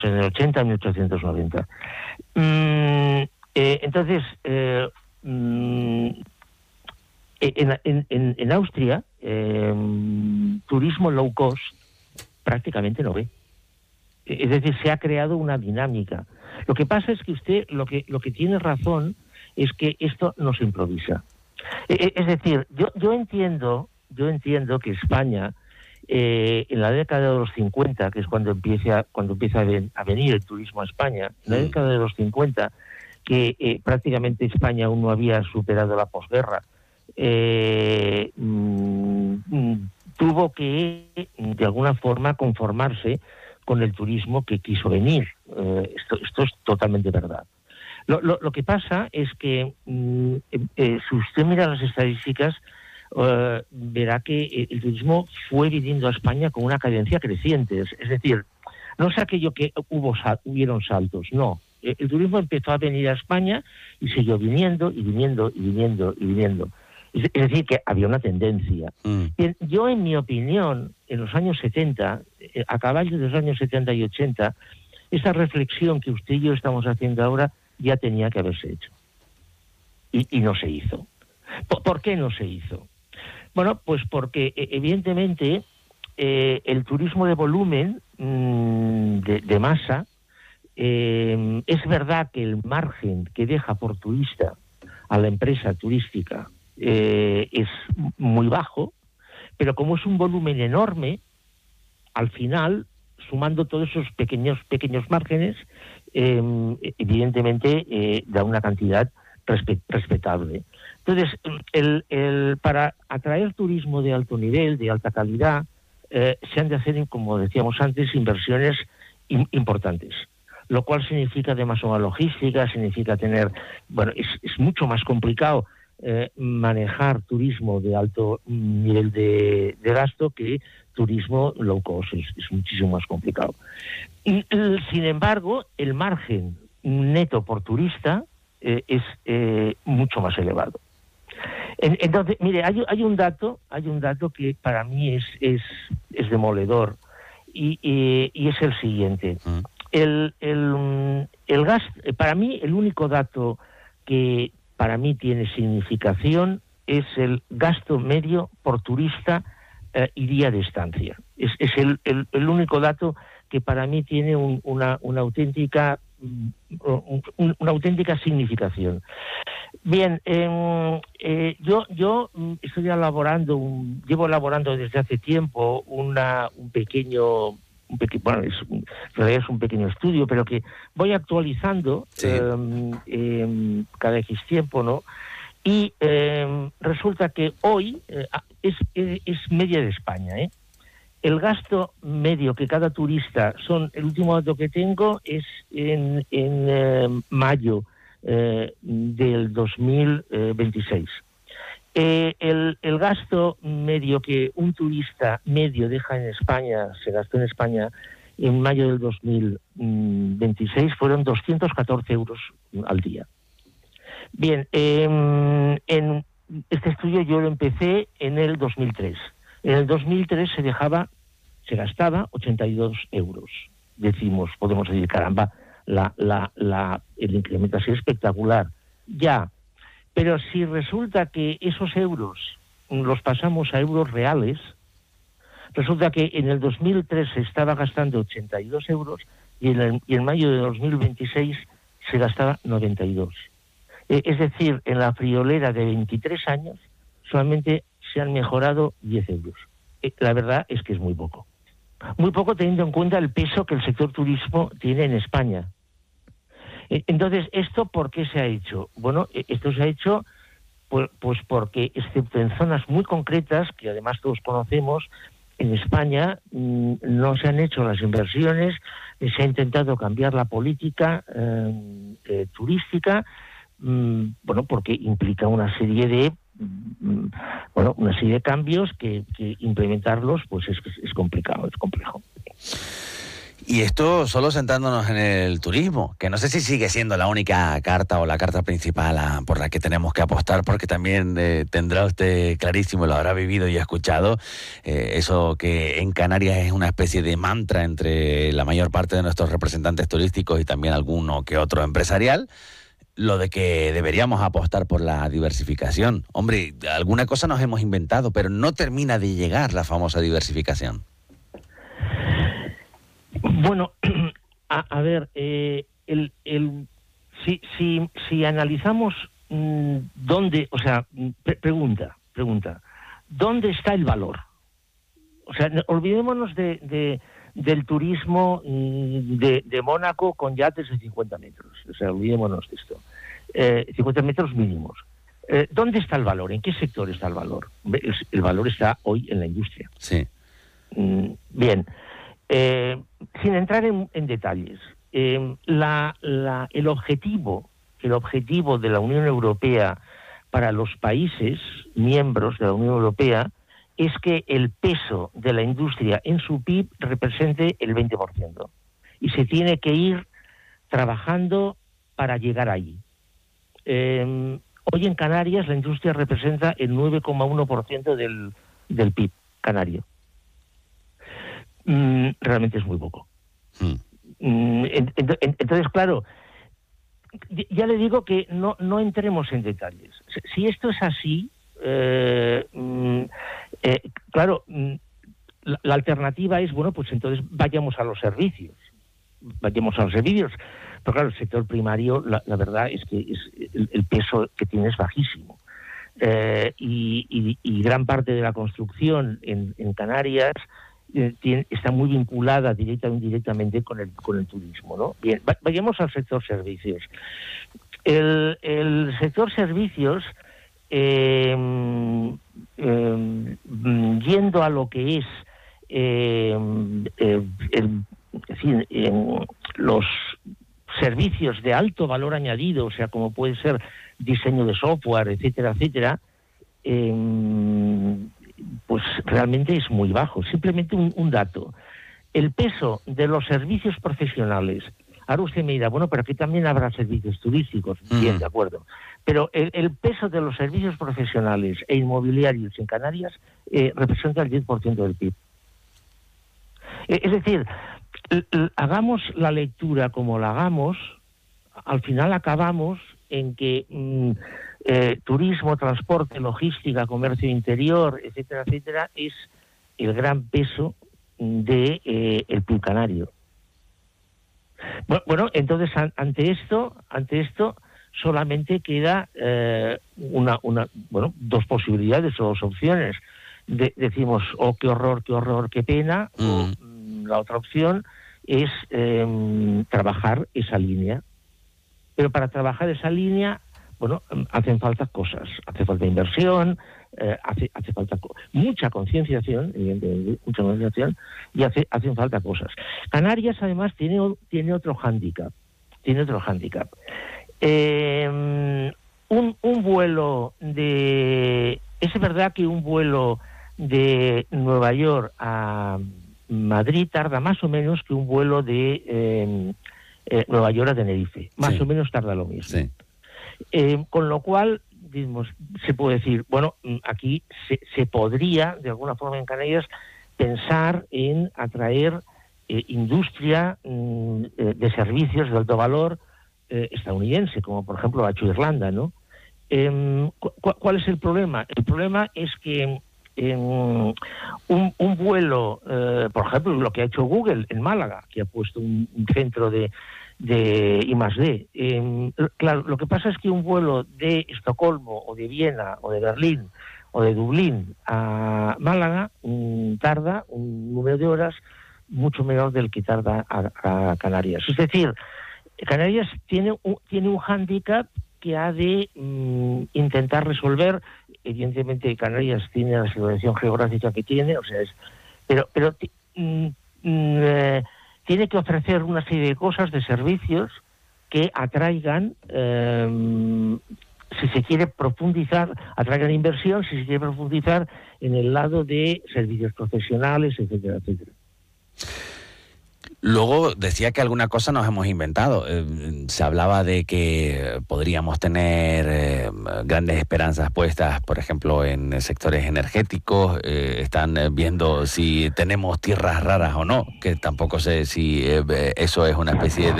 en el 80, 1890. Entonces, en Austria, turismo low cost prácticamente no ve. Es decir, se ha creado una dinámica. Lo que pasa es que usted lo que tiene razón es que esto no se improvisa. Es decir, yo entiendo que España, en la década de los 50, que es cuando empieza a venir el turismo a España, en la década de los 50, que prácticamente España aún no había superado la posguerra, tuvo que, de alguna forma, conformarse con el turismo que quiso venir. Esto es totalmente verdad. Lo que pasa es que, si usted mira las estadísticas, verá que el turismo fue viniendo a España con una cadencia creciente. Es decir, no es aquello que hubieron saltos, no. El turismo empezó a venir a España y siguió viniendo y viniendo y viniendo y viniendo. Es decir, que había una tendencia. Bien, yo, en mi opinión, en los años 70, a caballo de los años 70 y 80, esa reflexión que usted y yo estamos haciendo ahora ya tenía que haberse hecho. Y no se hizo. ¿Por qué no se hizo? Bueno, pues porque evidentemente el turismo de volumen, de masa, es verdad que el margen que deja por turista a la empresa turística es muy bajo, pero como es un volumen enorme, al final, sumando todos esos pequeños márgenes, evidentemente da una cantidad respetable. Entonces, para atraer turismo de alto nivel, de alta calidad, se han de hacer, como decíamos antes, inversiones importantes, lo cual significa además una logística, significa tener, bueno, es mucho más complicado manejar turismo de alto nivel de gasto que turismo low cost. Es muchísimo más complicado. Y, sin embargo, el margen neto por turista es mucho más elevado. Entonces, mire, hay un dato que para mí es demoledor, y es el siguiente. El gasto, para mí, el único dato que para mí tiene significación es el gasto medio por turista y día de estancia. Es el único dato que para mí tiene una auténtica significación. Bien, yo estoy llevo elaborando desde hace tiempo un pequeño, bueno, en realidad es un pequeño estudio, pero que voy actualizando cada X tiempo, ¿no? Y resulta que hoy es media de España, ¿eh? El gasto medio que cada turista el último dato que tengo es en mayo del 2026. El gasto medio que un turista medio deja en España, se gastó en España en mayo del 2026, fueron 214 euros al día. Bien, en este estudio yo lo empecé en el 2003. En el 2003 se gastaba 82 euros. Podemos decir, caramba, el incremento ha sido espectacular. Ya, pero si resulta que esos euros los pasamos a euros reales, resulta que en el 2003 se estaba gastando 82 euros y en mayo de 2026 se gastaba 92. Es decir, en la friolera de 23 años solamente se han mejorado 10 euros. La verdad es que es muy poco. Muy poco, teniendo en cuenta el peso que el sector turismo tiene en España. Entonces, ¿esto por qué se ha hecho? Bueno, esto se ha hecho pues porque, excepto en zonas muy concretas, que además todos conocemos, en España no se han hecho las inversiones, se ha intentado cambiar la política turística, bueno, porque implica una serie de cambios que implementarlos pues es complicado, es complejo. Y esto solo centrándonos en el turismo, que no sé si sigue siendo la única carta o la carta principal por la que tenemos que apostar, porque también tendrá usted clarísimo, lo habrá vivido y escuchado, eso que en Canarias es una especie de mantra entre la mayor parte de nuestros representantes turísticos y también alguno que otro empresarial, lo de que deberíamos apostar por la diversificación. Hombre, alguna cosa nos hemos inventado, pero no termina de llegar la famosa diversificación. Bueno, a ver, si analizamos dónde, o sea, pregunta, ¿dónde está el valor? O sea, olvidémonos del turismo de Mónaco con yates de 50 metros, o sea, olvidémonos de esto, 50 metros mínimos. ¿Dónde está el valor? ¿En qué sector está el valor? El valor está hoy en la industria. Sí. Bien. Sin entrar en detalles, el objetivo de la Unión Europea para los países miembros de la Unión Europea es que el peso de la industria en su PIB represente el 20%. Y se tiene que ir trabajando para llegar ahí. Hoy en Canarias la industria representa el 9,1% del PIB canario. Realmente es muy poco. Entonces, claro, ya le digo que no entremos en detalles. Si esto es así, claro, la alternativa es, bueno, pues entonces vayamos a los servicios. Pero claro, el sector primario, la verdad es que el peso que tiene es bajísimo. Y gran parte de la construcción en Canarias está muy vinculada directa o indirectamente con el turismo, ¿no? Bien, vayamos al sector servicios. El sector servicios, yendo a lo que es los servicios de alto valor añadido, o sea, como puede ser diseño de software, etcétera, etcétera, pues realmente es muy bajo. Simplemente un dato. El peso de los servicios profesionales, ahora usted me dirá, bueno, pero aquí también habrá servicios turísticos. Bien, de acuerdo. Pero el peso de los servicios profesionales e inmobiliarios en Canarias representa el 10% del PIB. Es decir, hagamos la lectura como la hagamos, al final acabamos en que turismo, transporte, logística, comercio interior, etcétera, etcétera, es el gran peso de el PIB canario. Bueno, entonces ante esto solamente queda dos posibilidades o dos opciones. Decimos, qué horror, qué pena, o la otra opción es trabajar esa línea. Pero para trabajar esa línea, bueno, hacen falta cosas, hace falta inversión, hace falta mucha concienciación, evidentemente, y hacen falta cosas. Canarias, además, tiene otro hándicap. Un vuelo es verdad que un vuelo de Nueva York a Madrid tarda más o menos que un vuelo de Nueva York a Tenerife. Más o menos tarda lo mismo. Sí. Con lo cual, digamos, se puede decir, bueno, aquí se podría, de alguna forma en Canarias, pensar en atraer industria de servicios de alto valor estadounidense, como por ejemplo ha hecho Irlanda, ¿no? ¿Cuál es el problema? El problema es que un vuelo, por ejemplo, lo que ha hecho Google en Málaga, que ha puesto un centro de I+D. Claro, lo que pasa es que un vuelo de Estocolmo o de Viena o de Berlín o de Dublín a Málaga tarda un número de horas mucho menor del que tarda a Canarias. Es decir, Canarias tiene un hándicap que ha de intentar resolver. Evidentemente Canarias tiene la situación geográfica que tiene, o sea, pero tiene que ofrecer una serie de cosas, de servicios que atraigan, si se quiere profundizar, atraigan inversión, si se quiere profundizar en el lado de servicios profesionales, etcétera, etcétera. Luego decía que alguna cosa nos hemos inventado. Se hablaba de que podríamos tener grandes esperanzas puestas, por ejemplo, en sectores energéticos. Están viendo si tenemos tierras raras o no, que tampoco sé si eso es una especie